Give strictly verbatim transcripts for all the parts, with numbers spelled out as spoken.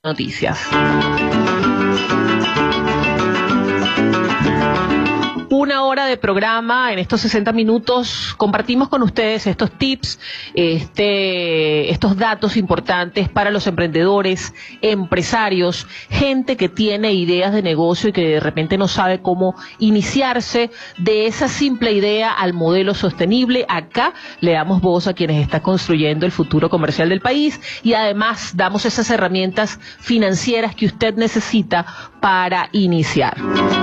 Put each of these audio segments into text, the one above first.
Noticias. Una hora de programa. En estos sesenta minutos compartimos con ustedes estos tips, este, estos datos importantes para los emprendedores, empresarios, gente que tiene ideas de negocio y que de repente no sabe cómo iniciarse de esa simple idea al modelo sostenible. Acá le damos voz a quienes están construyendo el futuro comercial del país y además damos esas herramientas financieras que usted necesita para iniciar.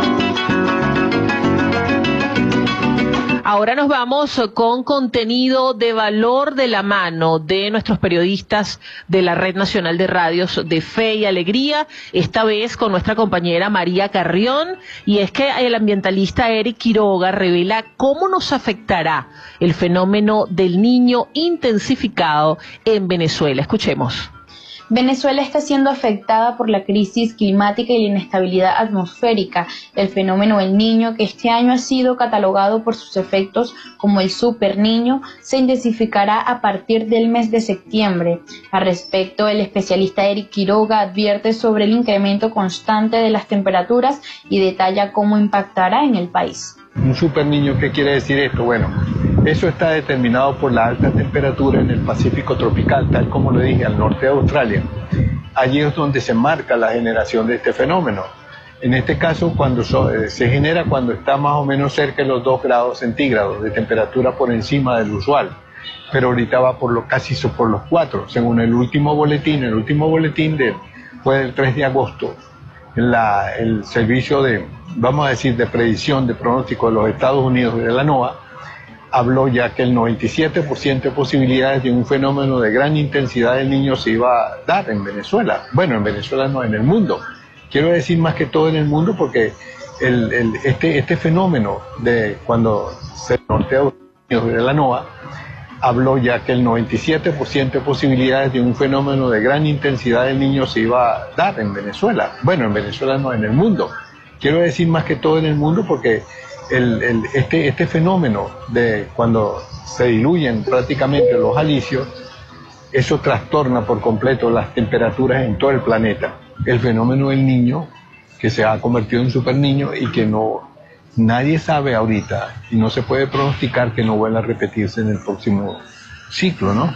Ahora nos vamos con contenido de valor de la mano de nuestros periodistas de la Red Nacional de Radios de Fe y Alegría, esta vez con nuestra compañera María Carrión, y es que el ambientalista Eric Quiroga revela cómo nos afectará el fenómeno del Niño intensificado en Venezuela. Escuchemos. Venezuela está siendo afectada por la crisis climática y la inestabilidad atmosférica. El fenómeno del Niño, que este año ha sido catalogado por sus efectos como el Super Niño, se intensificará a partir del mes de septiembre. Al respecto, el especialista Eric Quiroga advierte sobre el incremento constante de las temperaturas y detalla cómo impactará en el país. Un Super Niño, ¿qué quiere decir esto? Bueno, eso está determinado por la alta temperatura en el Pacífico tropical, tal como lo dije, al norte de Australia. Allí es donde se marca la generación de este fenómeno. En este caso, cuando so, eh, se genera cuando está más o menos cerca de los dos grados centígrados de temperatura por encima del usual, pero ahorita va por lo, casi por los cuatro, según el último boletín. El último boletín de, fue del tres de agosto. La, el servicio de, vamos a decir, de predicción, de pronóstico de los Estados Unidos de la NOAA, habló ya que el noventa y siete por ciento de posibilidades de un fenómeno de gran intensidad del Niño se iba a dar en Venezuela. Bueno, en Venezuela no, en el mundo. Quiero decir más que todo en el mundo porque el, el, este, este fenómeno de cuando se norteó de la NOAA, habló ya que el noventa y siete por ciento de posibilidades de un fenómeno de gran intensidad del Niño se iba a dar en Venezuela. Bueno, en Venezuela no, en el mundo. Quiero decir más que todo en el mundo porque el, el, este, este fenómeno de cuando se diluyen prácticamente los alisios, eso trastorna por completo las temperaturas en todo el planeta. El fenómeno del Niño, que se ha convertido en Super Niño y que no... Nadie sabe ahorita y no se puede pronosticar que no vuelva a repetirse en el próximo ciclo, ¿no?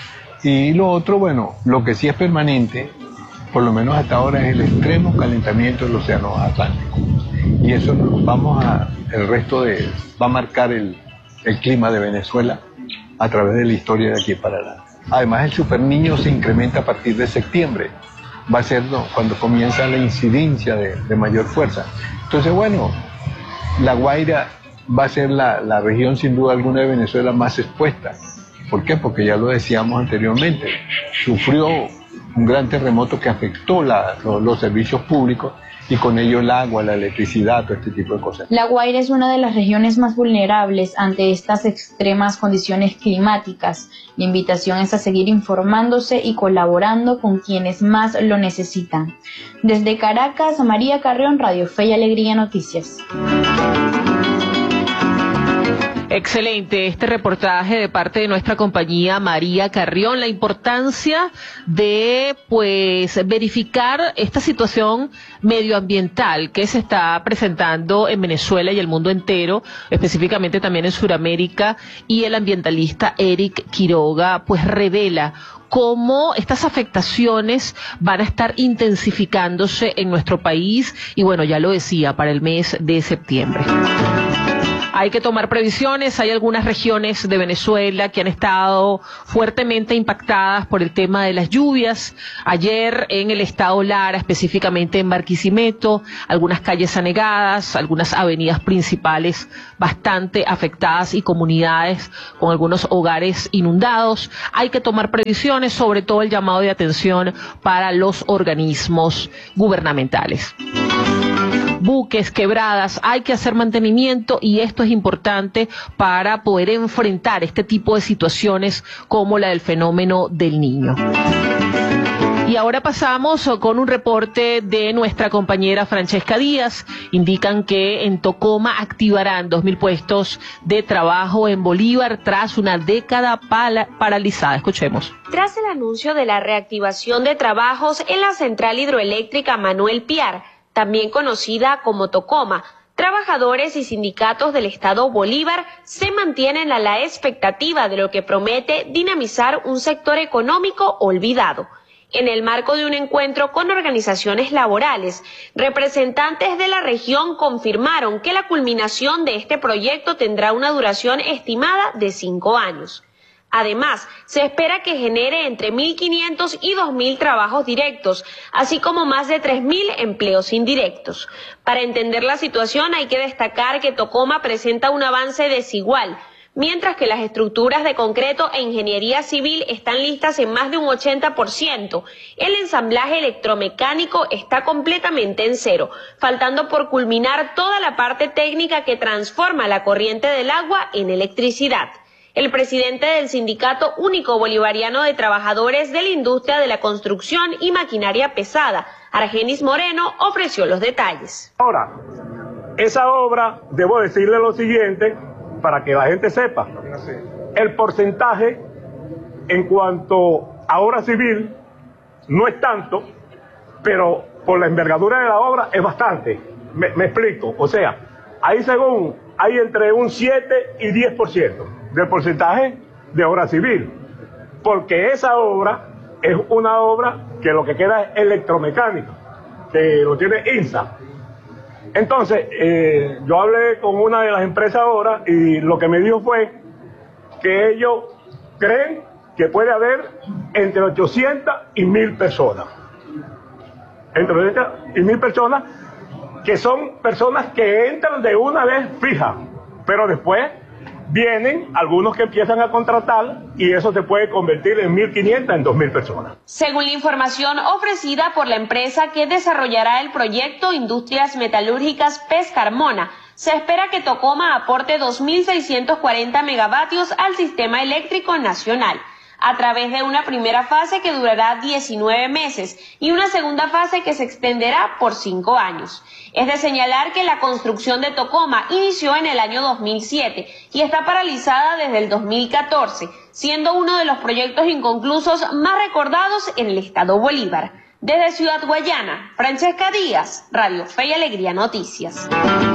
Y lo otro, bueno, lo que sí es permanente, por lo menos hasta ahora, es el extremo calentamiento del océano Atlántico. Y eso nos vamos a, el resto de, va a marcar el, el clima de Venezuela a través de la historia de aquí para adelante. Además, el Super Niño se incrementa a partir de septiembre. Va a ser, ¿no?, cuando comienza la incidencia de, de mayor fuerza. Entonces, bueno, La Guaira va a ser la, la región sin duda alguna de Venezuela más expuesta. ¿Por qué? Porque ya lo decíamos anteriormente, sufrió un gran terremoto que afectó la, los, los servicios públicos y con ello el agua, la electricidad, todo este tipo de cosas. La Guaira es una de las regiones más vulnerables ante estas extremas condiciones climáticas. La invitación es a seguir informándose y colaborando con quienes más lo necesitan. Desde Caracas, María Carrión, Radio Fe y Alegría Noticias. Excelente este reportaje de parte de nuestra compañía María Carrión, la importancia de pues verificar esta situación medioambiental que se está presentando en Venezuela y el mundo entero, específicamente también en Sudamérica, y el ambientalista Eric Quiroga pues revela cómo estas afectaciones van a estar intensificándose en nuestro país y bueno, ya lo decía, para el mes de septiembre. Hay que tomar previsiones, hay algunas regiones de Venezuela que han estado fuertemente impactadas por el tema de las lluvias. Ayer en el estado Lara, específicamente en Barquisimeto, algunas calles anegadas, algunas avenidas principales bastante afectadas y comunidades con algunos hogares inundados. Hay que tomar previsiones, sobre todo el llamado de atención para los organismos gubernamentales. Buques, quebradas, hay que hacer mantenimiento y esto es importante para poder enfrentar este tipo de situaciones como la del fenómeno del Niño. Y Y ahora pasamos con un reporte de nuestra compañera Francesca Díaz. Indican que en Tocoma activarán dos mil puestos de trabajo en Bolívar tras una década pala- paralizada. Escuchemos. Tras el anuncio de la reactivación de trabajos en la central hidroeléctrica Manuel Piar, también conocida como Tocoma, trabajadores y sindicatos del estado Bolívar se mantienen a la expectativa de lo que promete dinamizar un sector económico olvidado. En el marco de un encuentro con organizaciones laborales, representantes de la región confirmaron que la culminación de este proyecto tendrá una duración estimada de cinco años. Además, se espera que genere entre mil quinientos y dos mil trabajos directos, así como más de tres mil empleos indirectos. Para entender la situación hay que destacar que Tocoma presenta un avance desigual, mientras que las estructuras de concreto e ingeniería civil están listas en más de un ochenta por ciento. El ensamblaje electromecánico está completamente en cero, faltando por culminar toda la parte técnica que transforma la corriente del agua en electricidad. El presidente del Sindicato Único Bolivariano de Trabajadores de la Industria de la Construcción y Maquinaria Pesada, Argenis Moreno, ofreció los detalles. Ahora, esa obra, debo decirle lo siguiente, para que la gente sepa, el porcentaje en cuanto a obra civil no es tanto, pero por la envergadura de la obra es bastante. Me, me explico, o sea, ahí según, hay entre un siete y diez por ciento del porcentaje de obra civil, porque esa obra es una obra que lo que queda es electromecánica, que lo tiene INSA. Entonces, eh, yo hablé con una de las empresas ahora y lo que me dijo fue que ellos creen que puede haber entre ochocientas y mil personas. Entre ochocientas y mil personas que son personas que entran de una vez fija, pero después vienen algunos que empiezan a contratar y eso se puede convertir en mil quinientas, en dos mil personas. Según la información ofrecida por la empresa que desarrollará el proyecto Industrias Metalúrgicas Pescarmona, se espera que Tocoma aporte dos mil seiscientos cuarenta megavatios al sistema eléctrico nacional, a través de una primera fase que durará diecinueve meses y una segunda fase que se extenderá por cinco años. Es de señalar que la construcción de Tocoma inició en el año dos mil siete y está paralizada desde el dos mil catorce, siendo uno de los proyectos inconclusos más recordados en el estado Bolívar. Desde Ciudad Guayana, Francesca Díaz, Radio Fe y Alegría Noticias.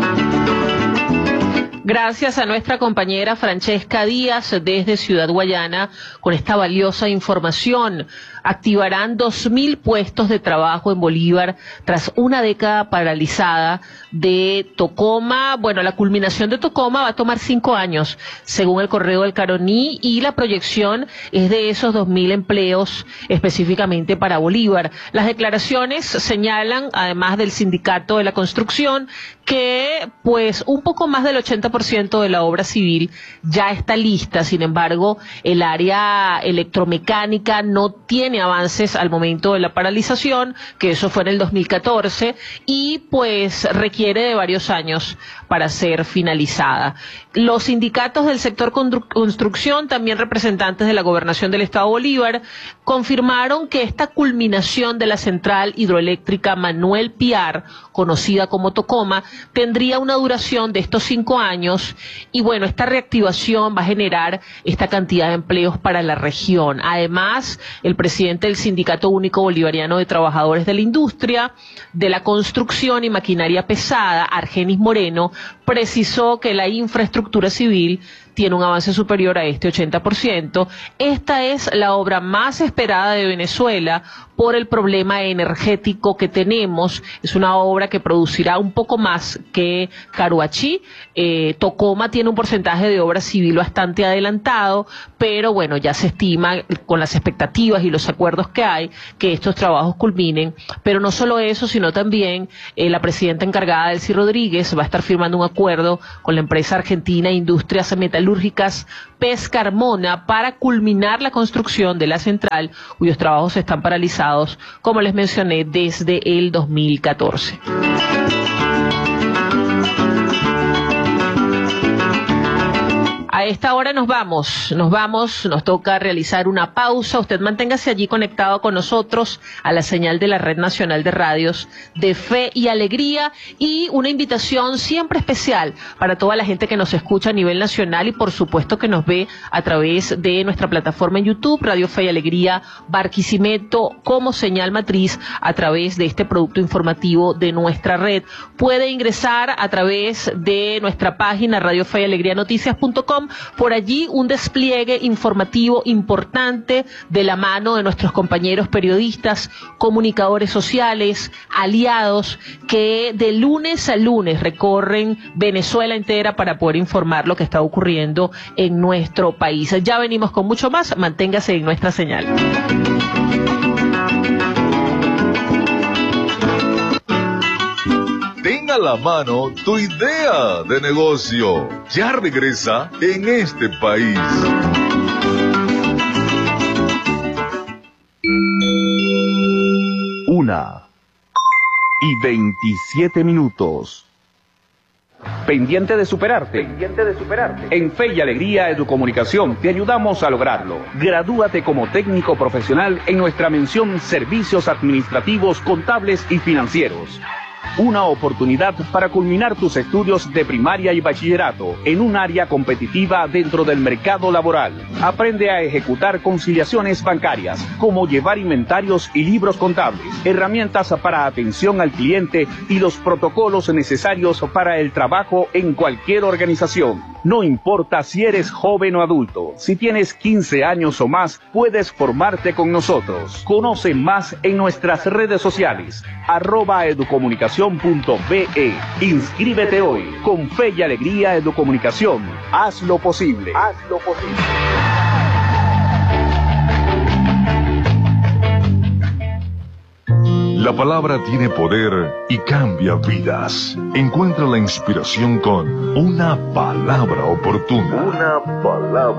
Gracias a nuestra compañera Francesca Díaz desde Ciudad Guayana con esta valiosa información. Activarán dos mil puestos de trabajo en Bolívar tras una década paralizada de Tocoma. Bueno, la culminación de Tocoma va a tomar cinco años, según el Correo del Caroní, y la proyección es de esos dos mil empleos específicamente para Bolívar. Las declaraciones señalan, además del Sindicato de la Construcción, que pues un poco más del ochenta por ciento de la obra civil ya está lista. Sin embargo, el área electromecánica no tiene avances al momento de la paralización, que eso fue en el dos mil catorce, y pues requiere de varios años para ser finalizada. Los sindicatos del sector construcción, también representantes de la Gobernación del Estado Bolívar, confirmaron que esta culminación de la central hidroeléctrica Manuel Piar, conocida como Tocoma, tendría una duración de estos cinco años y bueno, esta reactivación va a generar esta cantidad de empleos para la región. Además, el presidente del Sindicato Único Bolivariano de Trabajadores de la Industria de la Construcción y Maquinaria Pesada, Argenis Moreno, precisó que la infraestructura civil tiene un avance superior a este ochenta por ciento. Esta es la obra más esperada de Venezuela por el problema energético que tenemos. Es una obra que producirá un poco más que Caruachí. Eh, Tocoma tiene un porcentaje de obra civil bastante adelantado, pero bueno, ya se estima con las expectativas y los acuerdos que hay que estos trabajos culminen. Pero no solo eso, sino también eh, la presidenta encargada, Delcy Rodríguez, va a estar firmando un acuerdo con la empresa argentina Industrias Metalúrgicas Pescarmona para culminar la construcción de la central, cuyos trabajos están paralizados, como les mencioné, desde el dos mil catorce. A esta hora nos vamos, nos vamos, nos toca realizar una pausa. Usted manténgase allí conectado con nosotros a la señal de la Red Nacional de Radios de Fe y Alegría, y una invitación siempre especial para toda la gente que nos escucha a nivel nacional y por supuesto que nos ve a través de nuestra plataforma en YouTube, Radio Fe y Alegría Barquisimeto, como señal matriz a través de este producto informativo de nuestra red. Puede ingresar a través de nuestra página radio fe y alegría noticias punto com. Por allí un despliegue informativo importante de la mano de nuestros compañeros periodistas, comunicadores sociales, aliados, que de lunes a lunes recorren Venezuela entera para poder informar lo que está ocurriendo en nuestro país. Ya venimos con mucho más, manténgase en nuestra señal. Ten a la mano tu idea de negocio. Ya regresa en este país. Una y veintisiete minutos. Pendiente de superarte. Pendiente de superarte. En Fe y Alegría Educomunicación te ayudamos a lograrlo. Gradúate como técnico profesional en nuestra mención Servicios Administrativos, Contables y Financieros. Una oportunidad para culminar tus estudios de primaria y bachillerato en un área competitiva dentro del mercado laboral. Aprende a ejecutar conciliaciones bancarias, como llevar inventarios y libros contables, herramientas para atención al cliente y los protocolos necesarios para el trabajo en cualquier organización. No importa si eres joven o adulto, si tienes quince años o más, puedes formarte con nosotros. Conoce más en nuestras redes sociales, arroba educomunicación punto be. Inscríbete hoy. Con Fe y Alegría Educomunicación. Haz lo posible. Haz lo posible. La palabra tiene poder y cambia vidas. Encuentra la inspiración con una palabra oportuna. Una palabra.